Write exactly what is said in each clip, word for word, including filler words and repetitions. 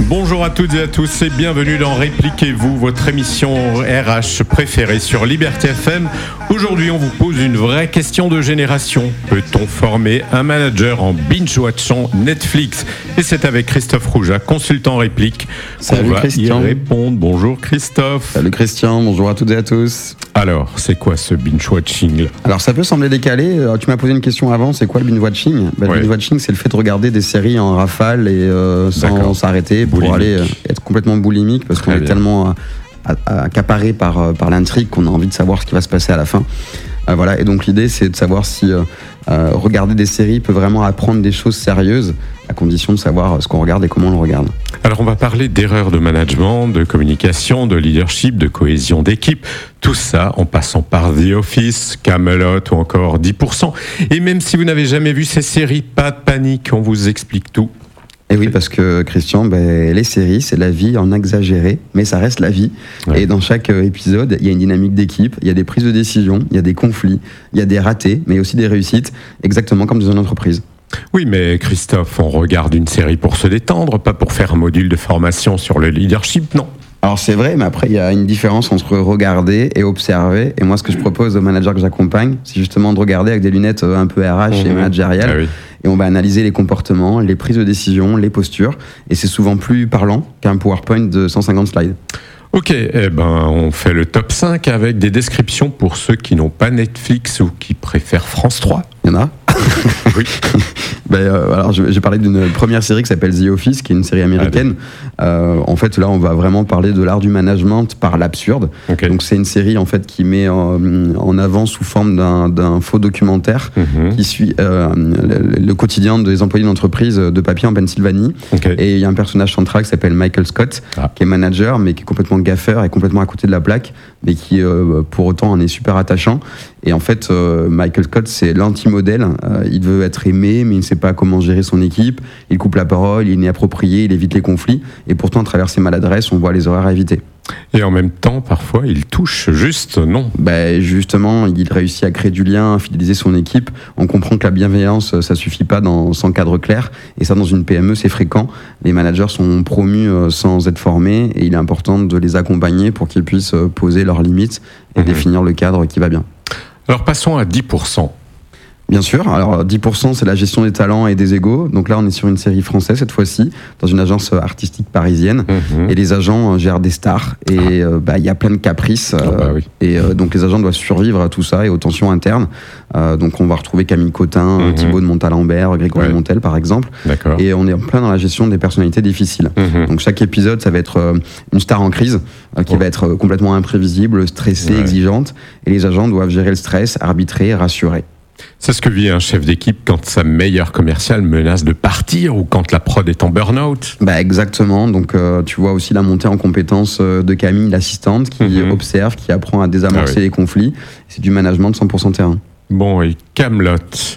Bonjour à toutes et à tous et bienvenue dans Répliquez-vous, votre émission R H préférée sur Liberté F M. Aujourd'hui, on vous pose une vraie question de génération. Peut-on former un manager en binge-watchant Netflix ? Et c'est avec Christophe Rouja, consultant réplique, qu'on Salut va Christian. y répondre. Bonjour Christophe. Salut Christian, bonjour à toutes et à tous. Alors, c'est quoi ce binge-watching ? Alors ça peut sembler décalé, alors, tu m'as posé une question avant, c'est quoi le binge-watching ? bah, Ouais. Le binge-watching, c'est le fait de regarder des séries en rafale et euh, sans D'accord. s'arrêter pour Boulimique. aller euh, être complètement boulimique parce Très qu'on est bien. tellement euh, a- a- accaparé par, euh, par l'intrigue qu'on a envie de savoir ce qui va se passer à la fin. Euh, voilà. Et donc l'idée, c'est de savoir si euh, euh, regarder des séries peut vraiment apprendre des choses sérieuses, à condition de savoir ce qu'on regarde et comment on le regarde. Alors, on va parler d'erreurs de management, de communication, de leadership, de cohésion d'équipe. Tout ça en passant par The Office, Camelot ou encore dix pour cent. Et même si vous n'avez jamais vu ces séries, pas de panique, on vous explique tout. Et oui, parce que Christian, ben, les séries, c'est la vie en exagéré, mais ça reste la vie. Ouais. Et dans chaque euh, épisode, il y a une dynamique d'équipe, il y a des prises de décision, il y a des conflits, il y a des ratés, mais aussi des réussites, exactement comme dans une entreprise. Oui, mais Christophe, on regarde une série pour se détendre, pas pour faire un module de formation sur le leadership, non. Alors c'est vrai, mais après, il y a une différence entre regarder et observer. Et moi, ce que je propose aux managers que j'accompagne, c'est justement de regarder avec des lunettes euh, un peu R H et Mhm. managériales. Ah oui. Et on va analyser les comportements, les prises de décision, les postures. Et c'est souvent plus parlant qu'un PowerPoint de cent cinquante slides. Ok, eh ben, on fait le top cinq avec des descriptions pour ceux qui n'ont pas Netflix ou qui préfèrent France trois. Il y en a. Oui. Ben, euh, alors, je- j'ai parlé d'une première série qui s'appelle The Office, qui est une série américaine. Euh, en fait, là, on va vraiment parler de l'art du management par l'absurde. Ok. Donc, c'est une série en fait qui met en, en avant sous forme d'un, d'un faux documentaire Mhm. qui suit euh, le, le quotidien des employés d'entreprise de papier en Pennsylvanie. Ok. Et il y a un personnage central qui s'appelle Michael Scott, Ah. qui est manager, mais qui est complètement gaffeur et complètement à côté de la plaque, mais qui, euh, pour autant, en est super attachant. Et en fait, euh, Michael Scott, c'est l'anti-modèle. Euh, il veut être aimé, mais il ne sait pas comment gérer son équipe. Il coupe la parole, il est inapproprié, il évite les conflits. Et pourtant, à travers ses maladresses, on voit les horaires à éviter. Et en même temps, parfois, il touche juste, non. Ben, justement, il réussit à créer du lien, à fidéliser son équipe. On comprend que la bienveillance, ça suffit pas dans, sans cadre clair. Et ça, dans une P M E, c'est fréquent. Les managers sont promus euh, sans être formés. Et il est important de les accompagner pour qu'ils puissent euh, poser leurs limites et Mhm. définir le cadre qui va bien. Alors passons à dix pour cent. Bien sûr, alors dix pour cent c'est la gestion des talents et des égos. Donc là on est sur une série française cette fois-ci, dans une agence artistique parisienne. Mhm. Et les agents euh, gèrent des stars et euh, bah, il y a plein de caprices. Ah bah oui. Et euh, donc les agents doivent survivre à tout ça et aux tensions internes. Euh, donc on va retrouver Camille Cotin, Mhm. Thibaut de Montalembert, Grégory Ouais. Montel par exemple. D'accord. Et on est en plein dans la gestion des personnalités difficiles. Mhm. Donc chaque épisode, ça va être euh, une star en crise euh, qui Oh. va être euh, complètement imprévisible, stressée, Ouais. exigeante. Et les agents doivent gérer le stress, arbitrer, rassurer. C'est ce que vit un chef d'équipe quand sa meilleure commerciale menace de partir ou quand la prod est en burn-out. Bah exactement, donc euh, tu vois aussi la montée en compétences euh, de Camille, l'assistante, qui Mhm. observe, qui apprend à désamorcer Ah oui. les conflits. C'est du management de cent pour cent terrain. Bon, et Camelot.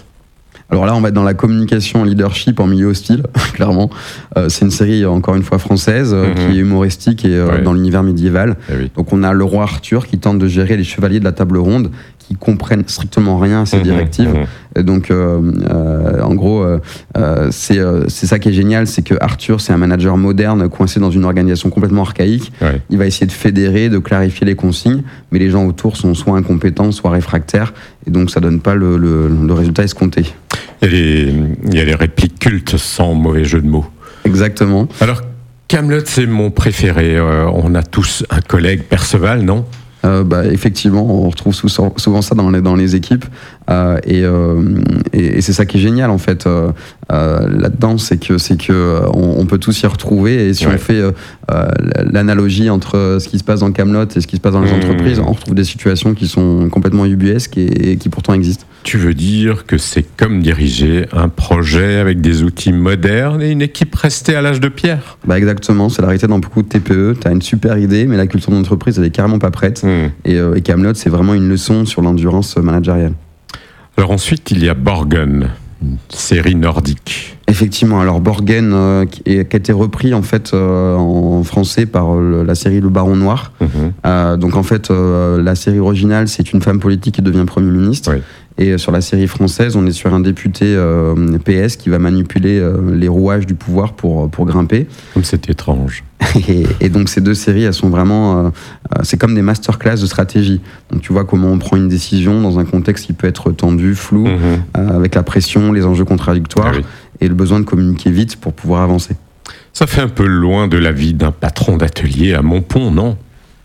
Alors là, on va être dans la communication leadership en milieu hostile, clairement. Euh, c'est une série, encore une fois, française, euh, Mhm. qui est humoristique et euh, Ouais. dans l'univers médiéval. Eh oui. Donc on a le roi Arthur qui tente de gérer les chevaliers de la table ronde, qui comprennent strictement rien à ses Mhm. directives. Mhm. Et donc, euh, euh, en gros, euh, euh, c'est euh, c'est ça qui est génial, c'est que Arthur, c'est un manager moderne coincé dans une organisation complètement archaïque. Ouais. Il va essayer de fédérer, de clarifier les consignes, mais les gens autour sont soit incompétents, soit réfractaires, et donc ça donne pas le, le, le résultat escompté. Il y a les, il y a les répliques cultes sans mauvais jeu de mots. Exactement. Alors, Camelot, c'est mon préféré. Euh, on a tous un collègue, Perceval, non ? Euh, bah, effectivement, on retrouve sou- souvent ça dans les, dans les équipes. Euh, et, euh, et, et c'est ça qui est génial en fait euh, euh, là-dedans, c'est que c'est que euh, on, on peut tous s'y retrouver. Et si Ouais. on fait euh, euh, l'analogie entre ce qui se passe dans Camelot et ce qui se passe dans les Mmh. entreprises, on retrouve des situations qui sont complètement ubuesques et, et qui pourtant existent. Tu veux dire que c'est comme diriger un projet avec des outils modernes et une équipe restée à l'âge de pierre ? Bah exactement, c'est la réalité dans beaucoup de T P E. Tu as une super idée, mais la culture d'entreprise, elle est carrément pas prête. Hmm. Et, euh, et Camelot, c'est vraiment une leçon sur l'endurance managériale. Alors ensuite, il y a Borgen, une série nordique. Effectivement, alors Borgen, euh, qui, est- qui a été repris en fait euh, en français par euh, la série Le Baron Noir. Mhm. Euh, donc en fait, euh, la série originale, c'est une femme politique qui devient Premier ministre. Oui. Et sur la série française, on est sur un député euh, P S qui va manipuler euh, les rouages du pouvoir pour, pour grimper. Comme c'est étrange. Et, et donc ces deux séries, elles sont vraiment... Euh, c'est comme des masterclass de stratégie. Donc tu vois comment on prend une décision dans un contexte qui peut être tendu, flou, mmh. euh, avec la pression, les enjeux contradictoires ah oui. et le besoin de communiquer vite pour pouvoir avancer. Ça fait un peu loin de la vie d'un patron d'atelier à Montpont, non ?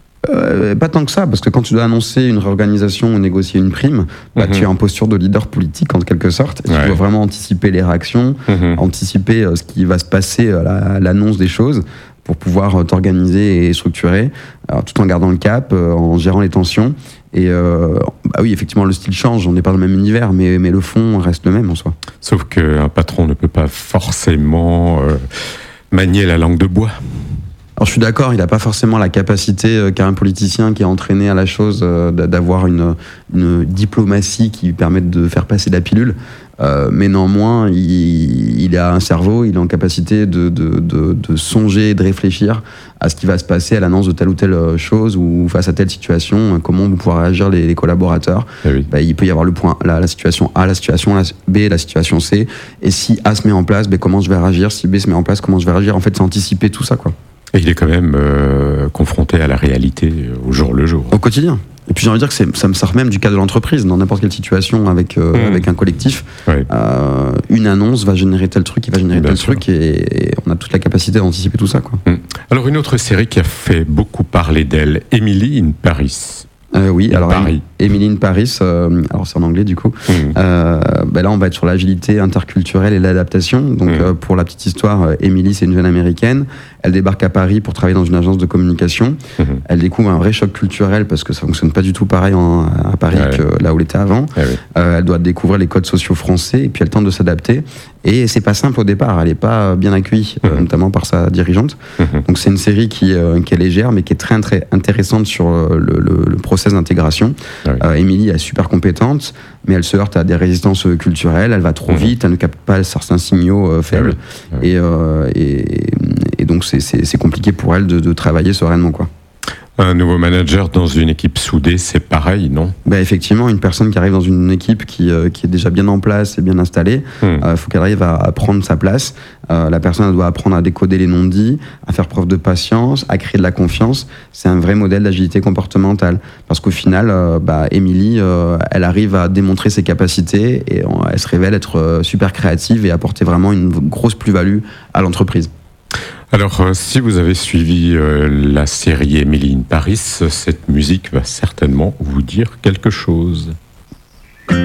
Euh, pas tant que ça, parce que quand tu dois annoncer une réorganisation ou négocier une prime, bah, mmh. tu es en posture de leader politique en quelque sorte. Et ouais. Tu dois vraiment anticiper les réactions, mmh. anticiper euh, ce qui va se passer à, la, à l'annonce des choses pour pouvoir euh, t'organiser et structurer, alors, tout en gardant le cap, euh, en gérant les tensions. Et euh, bah oui, effectivement, le style change, on n'est pas dans le même univers, mais, mais le fond reste le même en soi. Sauf qu'un patron ne peut pas forcément euh, manier la langue de bois. Alors je suis d'accord, il n'a pas forcément la capacité euh, qu'a un politicien qui est entraîné à la chose euh, d'avoir une, une diplomatie qui lui permette de faire passer la pilule. Euh, mais néanmoins, il, il a un cerveau, il est en capacité de, de, de, de songer, de réfléchir à ce qui va se passer à l'annonce de telle ou telle chose ou face à telle situation, comment vont pouvoir réagir les, les collaborateurs. Eh oui. Bah, il peut y avoir le point, la, la situation A, la situation B, la situation C. Et si A se met en place, bah, comment je vais réagir ? Si B se met en place, comment je vais réagir ? En fait, c'est anticiper tout ça, quoi. Et il est quand même euh, confronté à la réalité euh, au jour le jour. Au quotidien. Et puis j'ai envie de dire que c'est, ça me sort même du cas de l'entreprise, dans n'importe quelle situation avec, euh, mmh. avec un collectif. Oui. Euh, une annonce va générer tel truc, il va générer Bien tel sûr. truc, et, et on a toute la capacité d'anticiper tout ça, quoi. Mmh. Alors une autre série qui a fait beaucoup parler d'elle, Emily in Paris. Euh, oui, in alors Paris. Emily in Paris, euh, alors c'est en anglais du coup. Mmh. Euh, ben là, on va être sur l'agilité interculturelle et l'adaptation. Donc, mmh. euh, pour la petite histoire, euh, Emily, c'est une jeune américaine. Elle débarque à Paris pour travailler dans une agence de communication. Mmh. Elle découvre un vrai choc culturel parce que ça fonctionne pas du tout pareil en, à Paris ouais. que là où elle était avant. Ouais, ouais. Euh, elle doit découvrir les codes sociaux français et puis elle tente de s'adapter. Et c'est pas simple au départ. Elle est pas bien accueillie, mmh. euh, notamment par sa dirigeante. Mmh. Donc, c'est une série qui, euh, qui est légère, mais qui est très, très intéressante sur euh, le, le, le process d'intégration. Ouais. Euh, Emily est super compétente, mais elle se heurte à des résistances culturelles. Elle va trop mmh. vite, elle ne capte pas certains signaux euh, faibles. Ah oui. Ah oui. Et, euh, et, et donc, c'est, c'est, c'est compliqué pour elle de, de travailler sereinement, quoi. Un nouveau manager dans une équipe soudée, c'est pareil, non ? Bah effectivement, une personne qui arrive dans une équipe qui, euh, qui est déjà bien en place et bien installée, il mmh. euh, faut qu'elle arrive à, à prendre sa place. Euh, la personne elle doit apprendre à décoder les non-dits, à faire preuve de patience, à créer de la confiance. C'est un vrai modèle d'agilité comportementale. Parce qu'au final, euh, bah, Emily, euh, elle arrive à démontrer ses capacités et euh, elle se révèle être euh, super créative et apporter vraiment une grosse plus-value à l'entreprise. Alors, euh, si vous avez suivi euh, la série Emily in Paris, cette musique va certainement vous dire quelque chose.